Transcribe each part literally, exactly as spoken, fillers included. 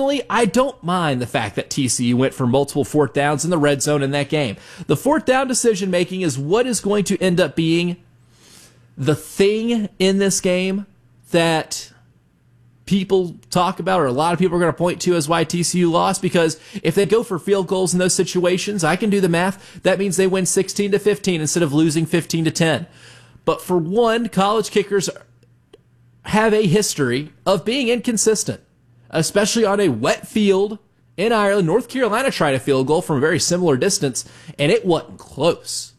personally, I don't mind the fact that T C U went for multiple fourth downs in the red zone in that game. The fourth down decision making is what is going to end up being the thing in this game that people talk about, or a lot of people are going to point to as why T C U lost, because if they go for field goals in those situations, I can do the math, that means they win sixteen to fifteen instead of losing fifteen to ten. But for one, college kickers have a history of being inconsistent, especially on a wet field in Ireland. North Carolina tried a field goal from a very similar distance, and it wasn't close.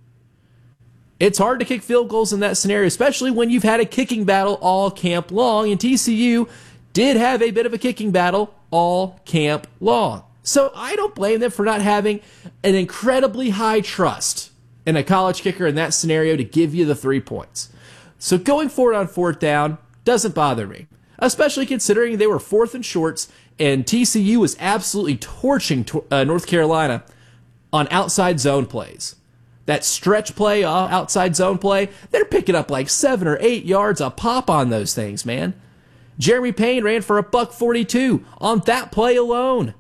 It's hard to kick field goals in that scenario, especially when you've had a kicking battle all camp long, and T C U did have a bit of a kicking battle all camp long. So I don't blame them for not having an incredibly high trust in a college kicker in that scenario to give you the three points. So going forward on fourth down doesn't bother me, especially considering they were fourth and shorts, and T C U was absolutely torching uh, North Carolina on outside zone plays. That stretch play, uh, outside zone play, they're picking up like seven or eight yards a pop on those things, man. Jeremy Payne ran for a buck forty-two on that play alone.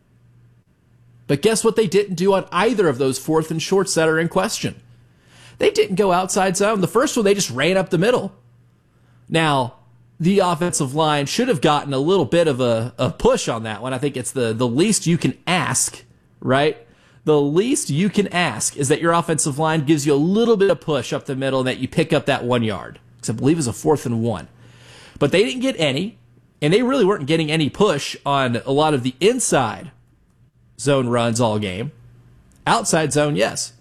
But guess what they didn't do on either of those fourth and shorts that are in question? They didn't go outside zone. The first one, they just ran up the middle. Now, the offensive line should have gotten a little bit of a, a push on that one. I think it's the, the least you can ask, right? The least you can ask is that your offensive line gives you a little bit of push up the middle and that you pick up that one yard. Because I believe it was a fourth and one. But they didn't get any, and they really weren't getting any push on a lot of the inside zone runs all game. Outside zone, yes.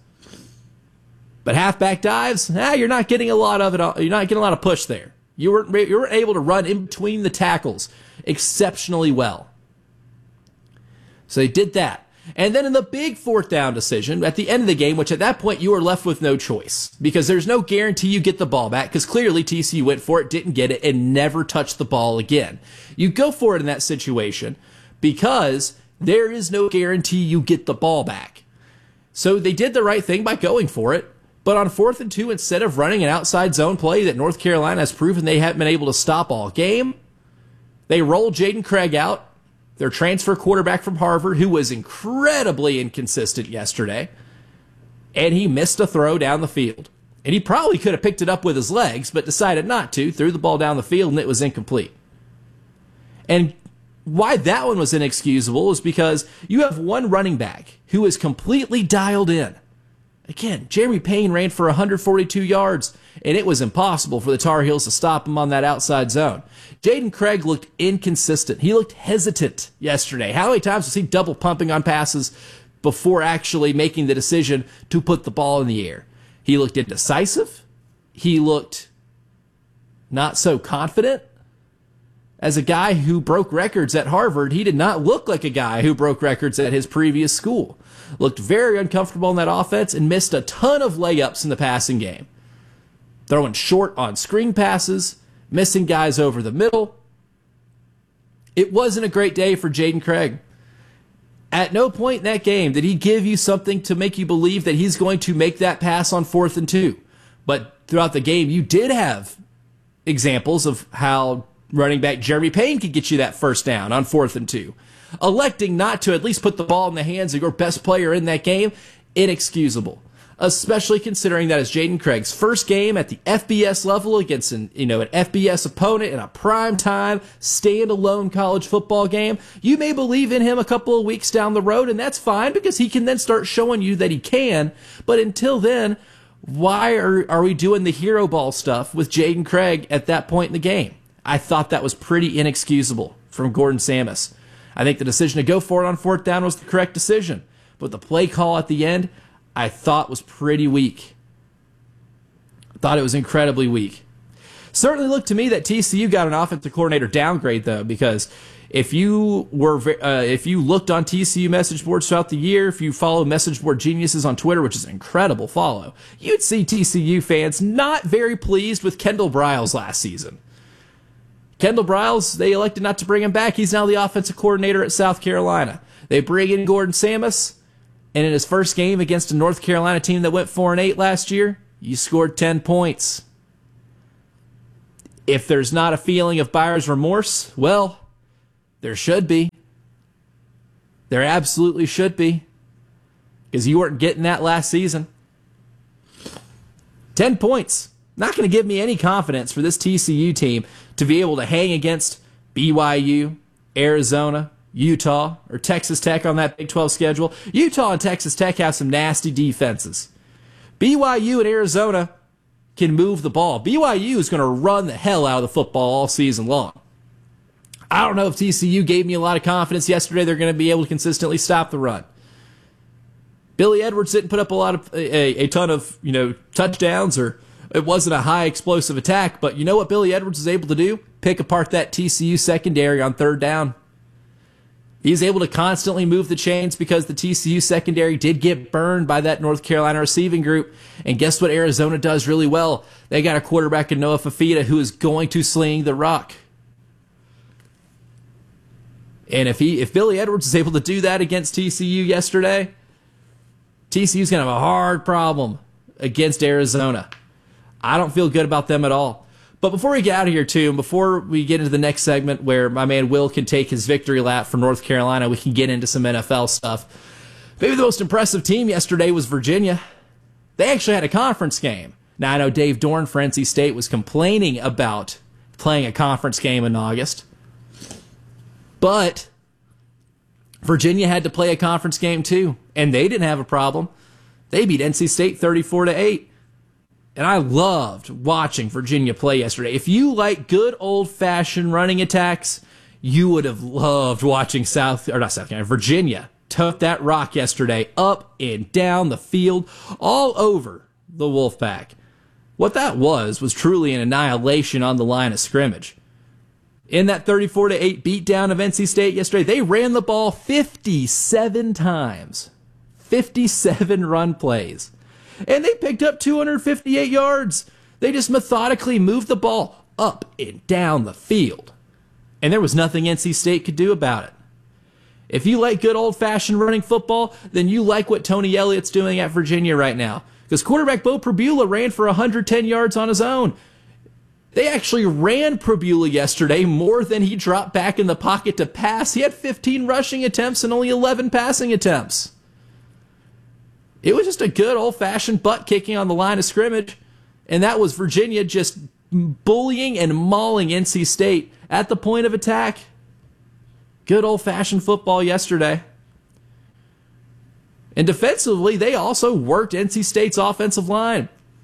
But halfback dives, ah, you're not getting a lot of it. You're not getting a lot of push there. You weren't you weren't able to run in between the tackles exceptionally well. So they did that. And then in the big fourth down decision at the end of the game, which at that point you were left with no choice because there's no guarantee you get the ball back, because clearly T C U went for it, didn't get it, and never touched the ball again. You go for it in that situation because there is no guarantee you get the ball back. So they did the right thing by going for it. But on fourth and two, instead of running an outside zone play that North Carolina has proven they haven't been able to stop all game, they rolled Jaden Craig out, their transfer quarterback from Harvard, who was incredibly inconsistent yesterday, and he missed a throw down the field. And he probably could have picked it up with his legs, but decided not to, threw the ball down the field, and it was incomplete. And why that one was inexcusable is because you have one running back who is completely dialed in. Again, Jeremy Payne ran for one hundred forty-two yards, and it was impossible for the Tar Heels to stop him on that outside zone. Jaden Craig looked inconsistent. He looked hesitant yesterday. How many times was he double pumping on passes before actually making the decision to put the ball in the air? He looked indecisive. He looked not so confident. As a guy who broke records at Harvard, he did not look like a guy who broke records at his previous school. Looked very uncomfortable in that offense and missed a ton of layups in the passing game. Throwing short on screen passes, missing guys over the middle. It wasn't a great day for Jaden Craig. At no point in that game did he give you something to make you believe that he's going to make that pass on fourth and two. But throughout the game, you did have examples of how running back Jeremy Payne could get you that first down on fourth and two. Electing not to at least put the ball in the hands of your best player in that game, inexcusable. Especially considering that it's Jaden Craig's first game at the F B S level against an, you know, an F B S opponent in a prime-time, standalone college football game. You may believe in him a couple of weeks down the road, and that's fine because he can then start showing you that he can. But until then, why are, are we doing the hero ball stuff with Jaden Craig at that point in the game? I thought that was pretty inexcusable from Gordon Sammis. I think the decision to go for it on fourth down was the correct decision. But the play call at the end, I thought was pretty weak. I thought it was incredibly weak. Certainly looked to me that T C U got an offensive coordinator downgrade, though, because if you were uh, if you looked on T C U message boards throughout the year, if you follow Message Board Geniuses on Twitter, which is an incredible follow, you'd see T C U fans not very pleased with Kendall Briles last season. Kendall Briles, they elected not to bring him back. He's now the offensive coordinator at South Carolina. They bring in Gordon Sammis, and in his first game against a North Carolina team that went four and eight last year, you scored ten points. If there's not a feeling of buyer's remorse, well, there should be. There absolutely should be, because you weren't getting that last season. Ten points. Not going to give me any confidence for this T C U team to be able to hang against B Y U, Arizona, Utah, or Texas Tech on that Big twelve schedule. Utah and Texas Tech have some nasty defenses. B Y U and Arizona can move the ball. B Y U is going to run the hell out of the football all season long. I don't know if T C U gave me a lot of confidence yesterday they're going to be able to consistently stop the run. Billy Edwards didn't put up a lot of a, a ton of, you know, touchdowns, or it wasn't a high explosive attack, but you know what Billy Edwards was able to do? Pick apart that T C U secondary on third down. He's able to constantly move the chains because the T C U secondary did get burned by that North Carolina receiving group. And guess what Arizona does really well? They got a quarterback in Noah Fafita who is going to sling the rock. And if he, if Billy Edwards is able to do that against T C U yesterday, T C U's going to have a hard problem against Arizona. I don't feel good about them at all. But before we get out of here, too, and before we get into the next segment where my man Will can take his victory lap for North Carolina, we can get into some N F L stuff. Maybe the most impressive team yesterday was Virginia. They actually had a conference game. Now, I know Dave Dorn for N C State was complaining about playing a conference game in August. But Virginia had to play a conference game, too, and they didn't have a problem. They beat N C State thirty-four to eight. And I loved watching Virginia play yesterday. If you like good old-fashioned running attacks, you would have loved watching South or not South Carolina, Virginia tote that rock yesterday up and down the field, all over the Wolfpack. What that was was truly an annihilation on the line of scrimmage. In that thirty-four to eight beatdown of N C State yesterday, they ran the ball fifty-seven times. fifty-seven run plays. And they picked up two hundred fifty-eight yards. They just methodically moved the ball up and down the field. And there was nothing N C State could do about it. If you like good old-fashioned running football, then you like what Tony Elliott's doing at Virginia right now. Because quarterback Bo Pribula ran for one hundred ten yards on his own. They actually ran Pribula yesterday more than he dropped back in the pocket to pass. He had fifteen rushing attempts and only eleven passing attempts. It was just a good old-fashioned butt kicking on the line of scrimmage, and that was Virginia just bullying and mauling N C State at the point of attack. Good old-fashioned football yesterday. And defensively, they also worked N C State's offensive line.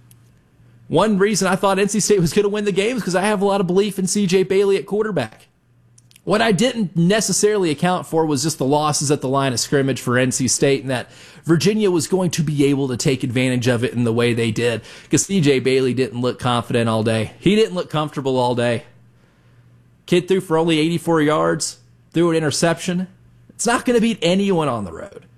One reason I thought N C State was going to win the game is because I have a lot of belief in C J Bailey at quarterback. What I didn't necessarily account for was just the losses at the line of scrimmage for N C State, and that Virginia was going to be able to take advantage of it in the way they did, because C J Bailey didn't look confident all day. He didn't look comfortable all day. Kid threw for only eighty-four yards, threw an interception. It's not going to beat anyone on the road.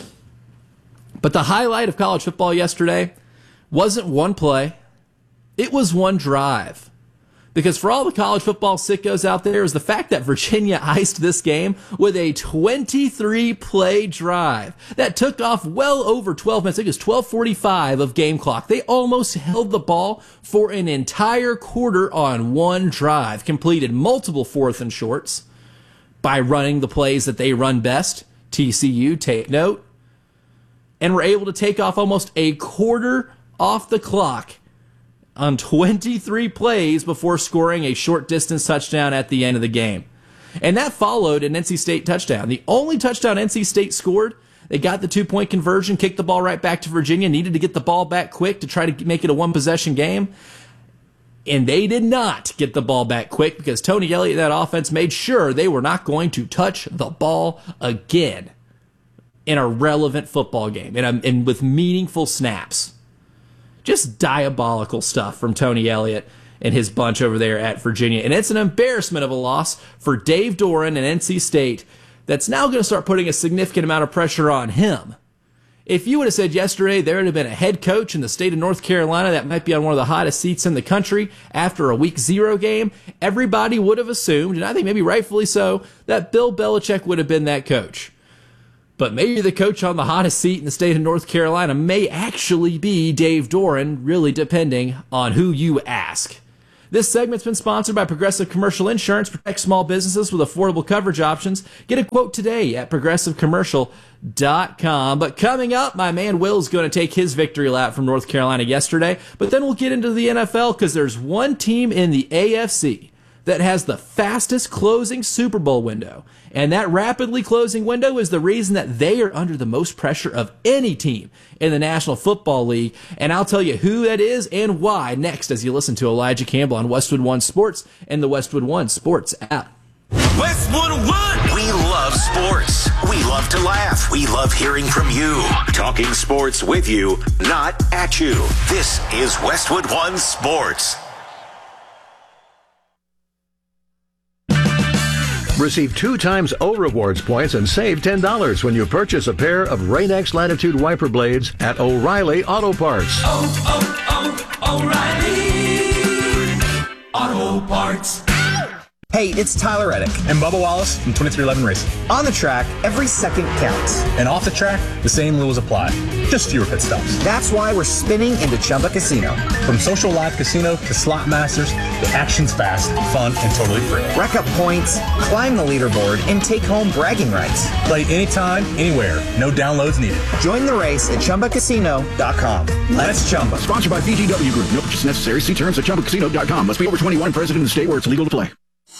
But the highlight of college football yesterday wasn't one play. It was one drive. Because for all the college football sickos out there, is the fact that Virginia iced this game with a twenty-three play drive that took off well over twelve minutes. I think it was twelve forty-five of game clock. They almost held the ball for an entire quarter on one drive, completed multiple fourth and shorts by running the plays that they run best. T C U, take note. And were able to take off almost a quarter off the clock on twenty-three plays before scoring a short distance touchdown at the end of the game. And that followed an N C State touchdown. The only touchdown N C State scored, they got the two-point conversion, kicked the ball right back to Virginia, needed to get the ball back quick to try to make it a one-possession game. And they did not get the ball back quick because Tony Elliott and that offense made sure they were not going to touch the ball again in a relevant football game and, and with meaningful snaps. Just diabolical stuff from Tony Elliott and his bunch over there at Virginia. And it's an embarrassment of a loss for Dave Doeren and N C State that's now going to start putting a significant amount of pressure on him. If you would have said yesterday there would have been a head coach in the state of North Carolina that might be on one of the hottest seats in the country after a week zero game, everybody would have assumed, and I think maybe rightfully so, that Bill Belichick would have been that coach. But maybe the coach on the hottest seat in the state of North Carolina may actually be Dave Doeren, really depending on who you ask. This segment's been sponsored by Progressive Commercial Insurance. Protect small businesses with affordable coverage options. Get a quote today at progressive commercial dot com. But coming up, my man Will's going to take his victory lap from North Carolina yesterday. But then we'll get into the N F L because there's one team in the A F C that has the fastest closing Super Bowl window. And that rapidly closing window is the reason that they are under the most pressure of any team in the National Football League. And I'll tell you who that is and why next as you listen to Elijah Campbell on Westwood One Sports and the Westwood One Sports app. Westwood One! We love sports. We love to laugh. We love hearing from you. Talking sports with you, not at you. This is Westwood One Sports. Receive two times O Rewards points and save ten dollars when you purchase a pair of Rain-X Latitude wiper blades at O'Reilly Auto Parts. Oh, oh, oh, O'Reilly Auto Parts. Hey, it's Tyler Reddick and Bubba Wallace from twenty-three eleven Racing. On the track, every second counts. And off the track, the same rules apply. Just fewer pit stops. That's why we're spinning into Chumba Casino. From social live casino to slot masters, the action's fast, fun, and totally free. Rack up points, climb the leaderboard, and take home bragging rights. Play anytime, anywhere. No downloads needed. Join the race at chumba casino dot com. Let's Chumba. Sponsored by B G W Group. No purchase necessary. See terms at chumba casino dot com. Must be over twenty-one. Present in the state where it's legal to play.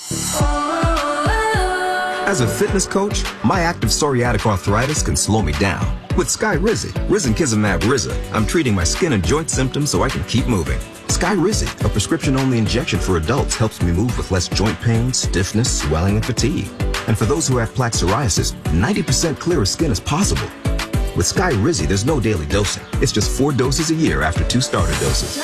As a fitness coach, my active psoriatic arthritis can slow me down. With Skyrizi, Risankizumab Riza, I'm treating my skin and joint symptoms so I can keep moving. Skyrizi, a prescription-only injection for adults, helps me move with less joint pain, stiffness, swelling, and fatigue. And for those who have plaque psoriasis, ninety percent clearer skin is possible. With Skyrizi, there's no daily dosing. It's just four doses a year after two starter doses.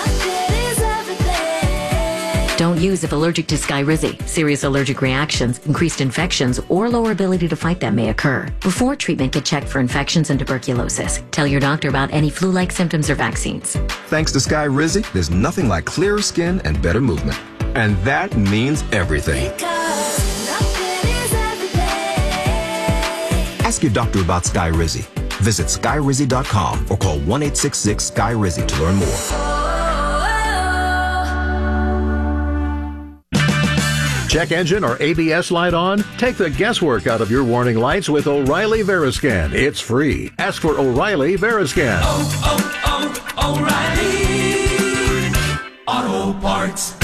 Don't use if allergic to Skyrizi. Serious allergic reactions, increased infections, or lower ability to fight them may occur. Before treatment, get checked for infections and tuberculosis. Tell your doctor about any flu-like symptoms or vaccines. Thanks to Skyrizi, there's nothing like clearer skin and better movement. And that means everything. Ask your doctor about Skyrizi. Visit skyrizi dot com or call one eight six six Sky Rizi to learn more. Check engine or A B S light on? Take the guesswork out of your warning lights with O'Reilly Veriscan. It's free. Ask for O'Reilly Veriscan. Oh, oh, oh, O'Reilly Auto Parts.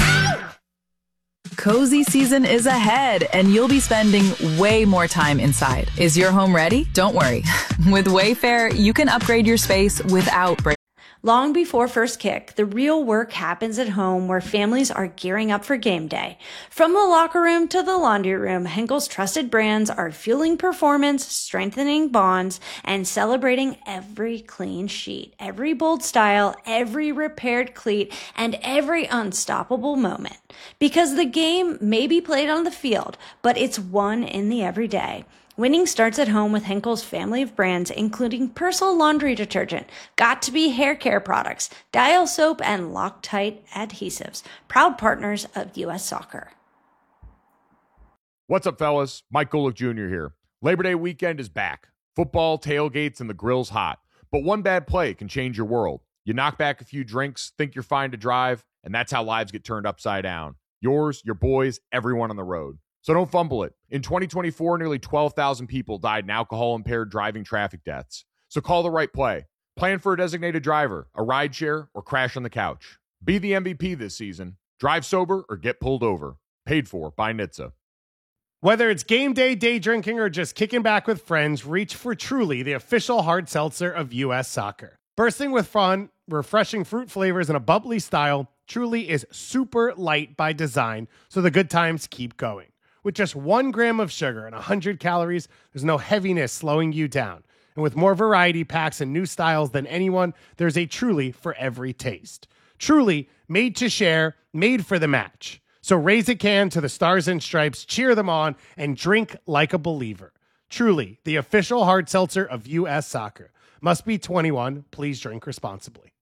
Cozy season is ahead, and you'll be spending way more time inside. Is your home ready? Don't worry. With Wayfair, you can upgrade your space without breaking. Long before first kick, the real work happens at home where families are gearing up for game day. From the locker room to the laundry room, Henkel's trusted brands are fueling performance, strengthening bonds, and celebrating every clean sheet, every bold style, every repaired cleat, and every unstoppable moment. Because the game may be played on the field, but it's won in the everyday. Winning starts at home with Henkel's family of brands, including Persil laundry detergent, Got2b hair care products, Dial soap, and Loctite adhesives. Proud partners of U S Soccer. What's up, fellas? Mike Golick Junior here. Labor Day weekend is back. Football, tailgates, and the grill's hot. But one bad play can change your world. You knock back a few drinks, think you're fine to drive, and that's how lives get turned upside down. Yours, your boys, everyone on the road. So don't fumble it. In twenty twenty-four, nearly twelve thousand people died in alcohol-impaired driving traffic deaths. So call the right play. Plan for a designated driver, a rideshare, or crash on the couch. Be the M V P this season. Drive sober or get pulled over. Paid for by N H T S A. Whether it's game day, day drinking, or just kicking back with friends, reach for Truly, the official hard seltzer of U S Soccer. Bursting with fun, refreshing fruit flavors, and a bubbly style, Truly is super light by design, so the good times keep going. With just one gram of sugar and one hundred calories, there's no heaviness slowing you down. And with more variety packs and new styles than anyone, there's a Truly for every taste. Truly, made to share, made for the match. So raise a can to the Stars and Stripes, cheer them on, and drink like a believer. Truly, the official hard seltzer of U S Soccer. Must be twenty-one. Please drink responsibly.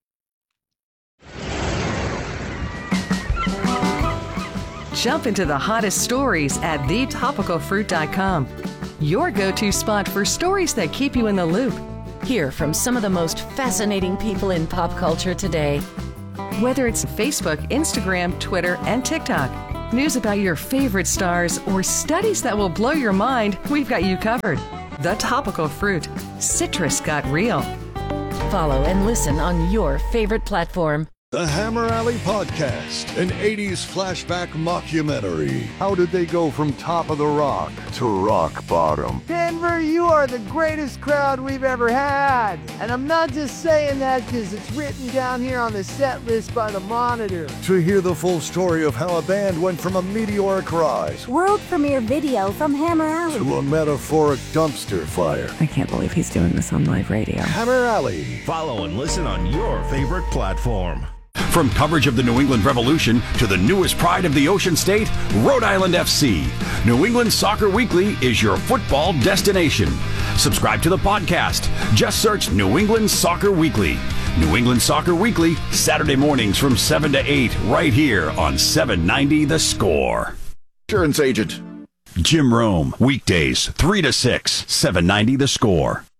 Jump into the hottest stories at the topical fruit dot com. Your go-to spot for stories that keep you in the loop. Hear from some of the most fascinating people in pop culture today. Whether it's Facebook, Instagram, Twitter, and TikTok, news about your favorite stars, or studies that will blow your mind, we've got you covered. The Topical Fruit. Citrus got real. Follow and listen on your favorite platform. The Hammer Alley Podcast, an eighties flashback mockumentary. How did they go from top of the rock to rock bottom? Denver, you are the greatest crowd we've ever had. And I'm not just saying that because it's written down here on the set list by the Monitor. To hear the full story of how a band went from a meteoric rise, world premiere video from Hammer Alley, to a metaphoric dumpster fire. I can't believe he's doing this on live radio. Hammer Alley. Follow and listen on your favorite platform. From coverage of the New England Revolution to the newest pride of the Ocean State, Rhode Island F C, New England Soccer Weekly is your football destination. Subscribe to the podcast. Just search New England Soccer Weekly. New England Soccer Weekly, Saturday mornings from seven to eight, right here on seven ninety The Score. Insurance agent Jim Rome, weekdays three to six, seven ninety The Score.